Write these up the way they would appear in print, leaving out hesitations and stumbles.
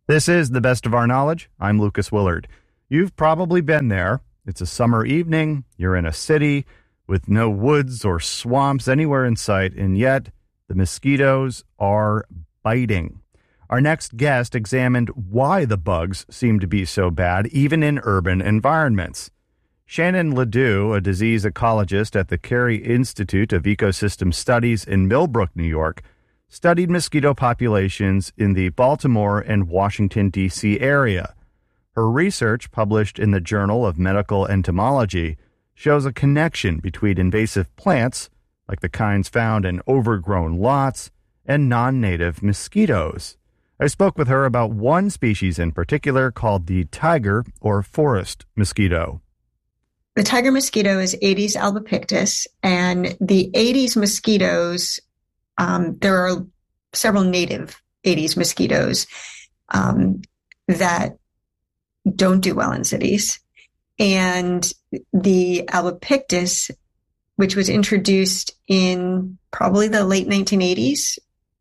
This is The Best of Our Knowledge. I'm Lucas Willard. You've probably been there. It's a summer evening. You're in a city with no woods or swamps anywhere in sight, and yet the mosquitoes are biting. Our next guest examined why the bugs seem to be so bad, even in urban environments. Shannon Ledoux, a disease ecologist at the Carey Institute of Ecosystem Studies in Millbrook, New York, studied mosquito populations in the Baltimore and Washington, D.C. area. Her research, published in the Journal of Medical Entomology, shows a connection between invasive plants, like the kinds found in overgrown lots, and non-native mosquitoes. I spoke with her about one species in particular called the tiger or forest mosquito. The tiger mosquito is Aedes albopictus, and the Aedes mosquitoes, there are several native Aedes mosquitoes that don't do well in cities. And the albopictus, which was introduced in probably the late 1980s,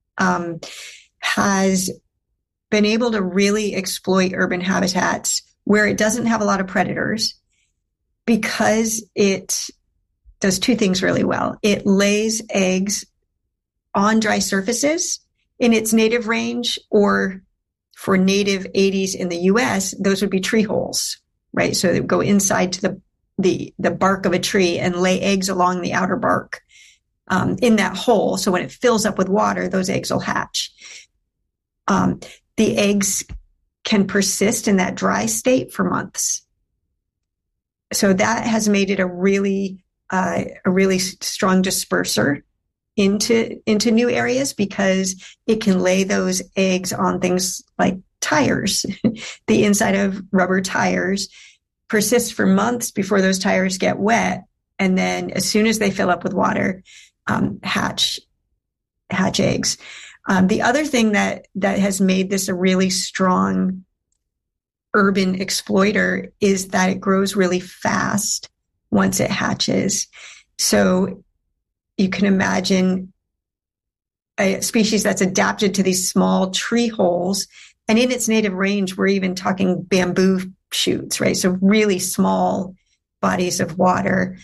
has been able to really exploit urban habitats where it doesn't have a lot of predators, because it does two things really well. It lays eggs on dry surfaces in its native range, or for native Aedes in the US, those would be tree holes, right? So they would go inside to the bark of a tree and lay eggs along the outer bark in that hole. So when it fills up with water, those eggs will hatch. The eggs can persist in that dry state for months. So that has made it a really strong disperser into new areas, because it can lay those eggs on things like tires. The inside of rubber tires persist for months before those tires get wet, and then as soon as they fill up with water, hatch eggs. The other thing that has made this a really strong urban exploiter is that it grows really fast once it hatches. So you can imagine a species that's adapted to these small tree holes, and in its native range, we're even talking bamboo shoots, right? So really small bodies of water,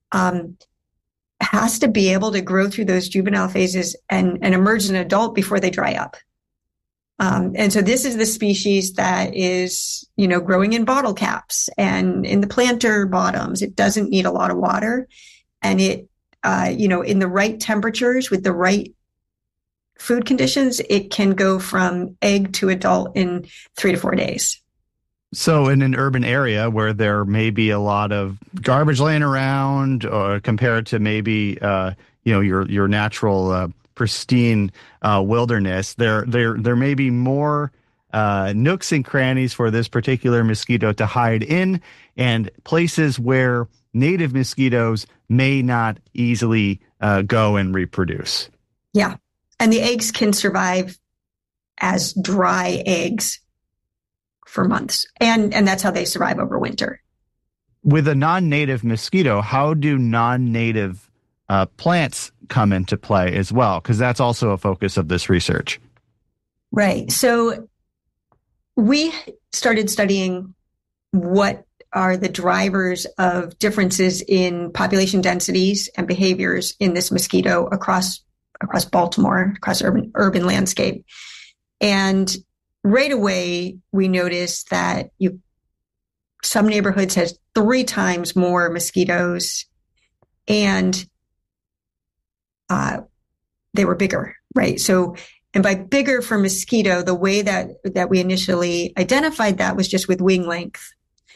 has to be able to grow through those juvenile phases and emerge as an adult before they dry up. And so this is the species that is, growing in bottle caps and in the planter bottoms. It doesn't need a lot of water, and it, in the right temperatures with the right food conditions, it can go from egg to adult in 3 to 4 days. So in an urban area where there may be a lot of garbage laying around, or compared to maybe, your natural pristine wilderness, there may be more nooks and crannies for this particular mosquito to hide in, and places where native mosquitoes may not easily go and reproduce. Yeah. And the eggs can survive as dry eggs for months. And that's how they survive over winter. With a non-native mosquito, how do non-native plants come into play as well? Because that's also a focus of this research. Right. So we started studying what are the drivers of differences in population densities and behaviors in this mosquito across Baltimore, across urban landscape. And right away, we noticed that some neighborhoods has 3 times more mosquitoes, and they were bigger, right? So, and by bigger for mosquito, the way that we initially identified that was just with wing length.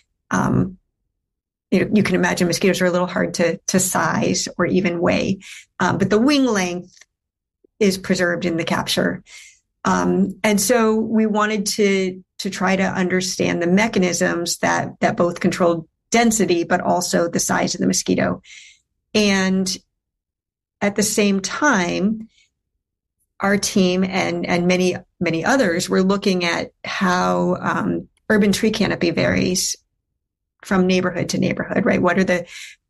You can imagine mosquitoes are a little hard to size or even weigh, but the wing length is preserved in the capture. And so we wanted to try to understand the mechanisms that both controlled density, but also the size of the mosquito. And at the same time, our team and many, many others were looking at how urban tree canopy varies from neighborhood to neighborhood, right? What are the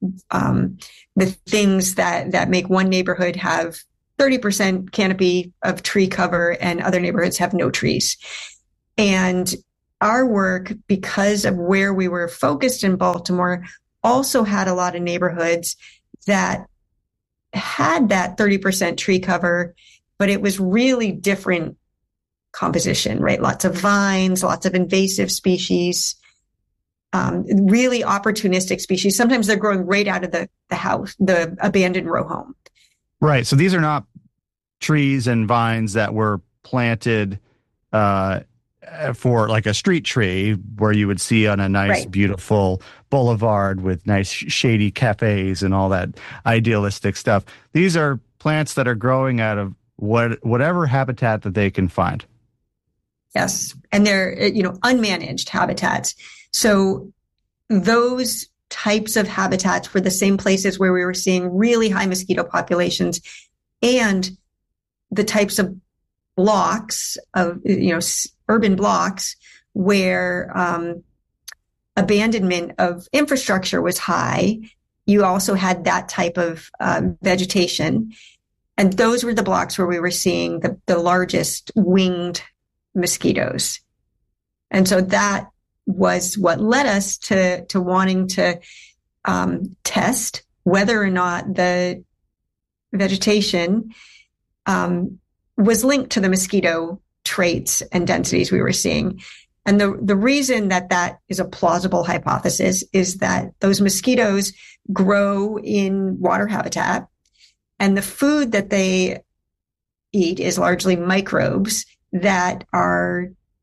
things that make one neighborhood have 30% canopy of tree cover and other neighborhoods have no trees? And our work, because of where we were focused in Baltimore, also had a lot of neighborhoods that had that 30% tree cover, but it was really different composition, right? Lots of vines, lots of invasive species, really opportunistic species. Sometimes they're growing right out of the house, the abandoned row home. Right. So these are not trees and vines that were planted for like a street tree where you would see on a nice, beautiful boulevard with nice shady cafes and all that idealistic stuff. These are plants that are growing out of whatever habitat that they can find. Yes. And they're, unmanaged habitats. So those types of habitats were the same places where we were seeing really high mosquito populations, and the types of blocks of, urban blocks where abandonment of infrastructure was high. You also had that type of vegetation. And those were the blocks where we were seeing the largest winged mosquitoes. And so that was what led us to wanting to test whether or not the vegetation was linked to the mosquito traits and densities we were seeing. And the reason that is a plausible hypothesis is that those mosquitoes grow in water habitat, and the food that they eat is largely microbes that are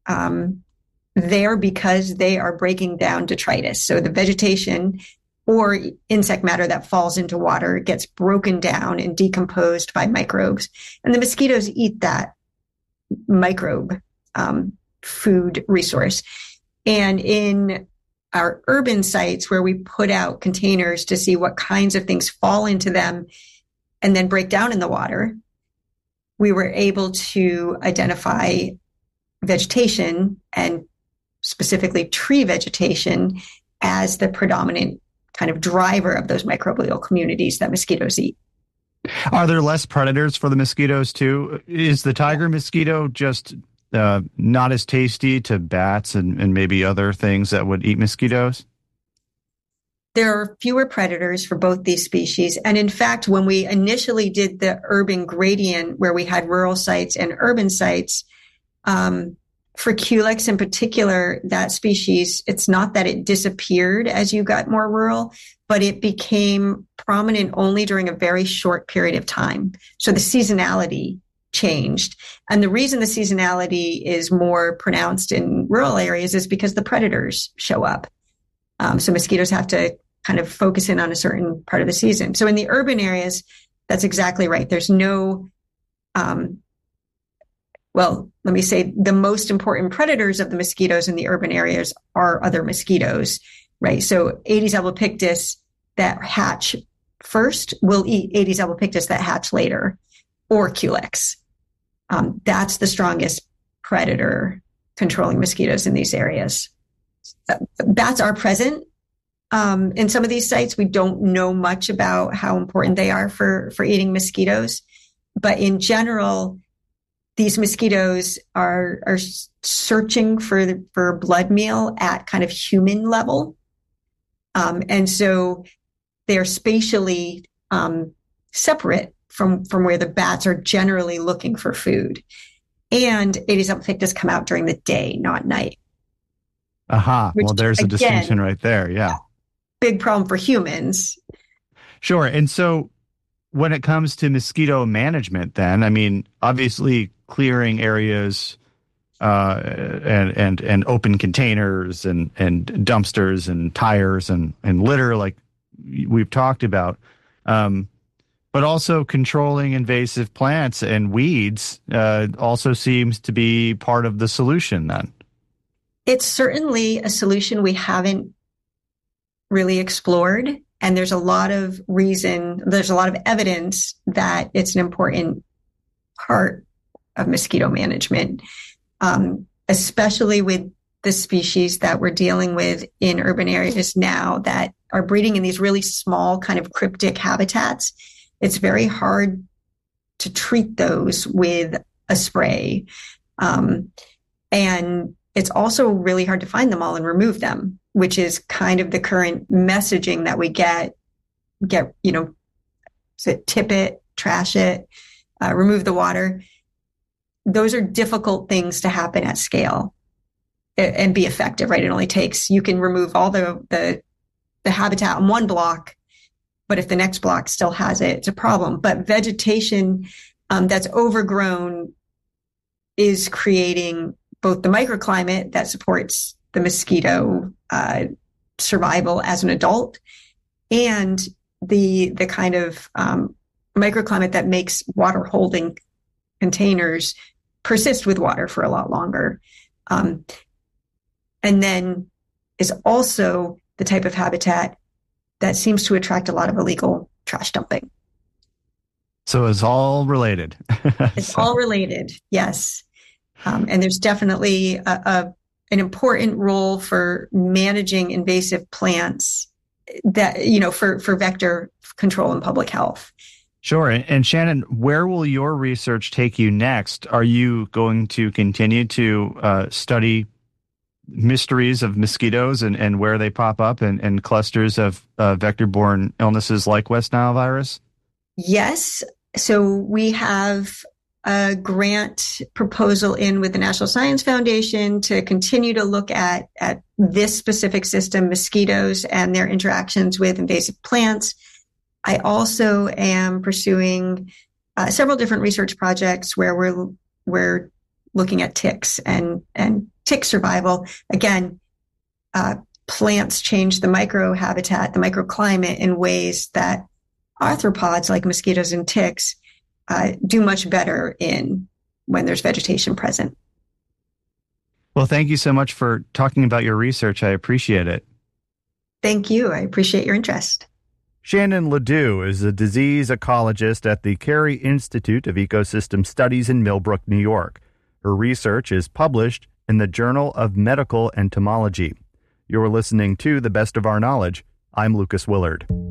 there because they are breaking down detritus. So the vegetation or insect matter that falls into water gets broken down and decomposed by microbes. And the mosquitoes eat that microbe food resource. And in our urban sites where we put out containers to see what kinds of things fall into them and then break down in the water, we were able to identify vegetation, and specifically tree vegetation, as the predominant kind of driver of those microbial communities that mosquitoes eat. Are there less predators for the mosquitoes too? Is the tiger mosquito just not as tasty to bats and maybe other things that would eat mosquitoes? There are fewer predators for both these species. And in fact, when we initially did the urban gradient, where we had rural sites and urban sites, for Culex in particular, that species, it's not that it disappeared as you got more rural, but it became prominent only during a very short period of time. So the seasonality changed. And the reason the seasonality is more pronounced in rural areas is because the predators show up. So mosquitoes have to kind of focus in on a certain part of the season. So in the urban areas, that's exactly right. There's no, let me say the most important predators of the mosquitoes in the urban areas are other mosquitoes, right? So Aedes albopictus that hatch first will eat Aedes albopictus that hatch later, or Culex. That's the strongest predator controlling mosquitoes in these areas. Bats are present in some of these sites. We don't know much about how important they are for eating mosquitoes, but in general, these mosquitoes are searching for blood meal at kind of human level. And so they're spatially separate from where the bats are generally looking for food. And Aedes albopictus come out during the day, not night. Aha. Well, there's a distinction right there. Yeah. Big problem for humans. Sure. And so when it comes to mosquito management, then, I mean, obviously clearing areas and open containers and dumpsters and tires and litter, like we've talked about, but also controlling invasive plants and weeds also seems to be part of the solution then. It's certainly a solution we haven't really explored. And there's a lot of evidence that it's an important part of mosquito management, especially with the species that we're dealing with in urban areas now that are breeding in these really small kind of cryptic habitats. It's very hard to treat those with a spray. And it's also really hard to find them all and remove them, which is kind of the current messaging that we get, tip it, trash it, remove the water. Those are difficult things to happen at scale and be effective, right? It only takes, you can remove all the habitat on one block, but if the next block still has it, it's a problem. But vegetation that's overgrown is creating both the microclimate that supports the mosquito survival as an adult and the kind of microclimate that makes water holding containers persist with water for a lot longer. And then is also the type of habitat that seems to attract a lot of illegal trash dumping. So it's all related. It's all related, yes. And there's definitely an important role for managing invasive plants that, for vector control and public health. Sure. And Shannon, where will your research take you next? Are you going to continue to study mysteries of mosquitoes and where they pop up and clusters of vector-borne illnesses like West Nile virus? Yes. So we have a grant proposal in with the National Science Foundation to continue to look at this specific system, mosquitoes and their interactions with invasive plants. I also am pursuing several different research projects where we're looking at ticks and tick survival. Again, plants change the microhabitat, the microclimate in ways that arthropods like mosquitoes and ticks do much better in when there's vegetation present. Well, thank you so much for talking about your research. I appreciate it. Thank you. I appreciate your interest. Shannon Ledoux is a disease ecologist at the Carey Institute of Ecosystem Studies in Millbrook, New York. Her research is published in the Journal of Medical Entomology. You're listening to The Best of Our Knowledge. I'm Lucas Willard.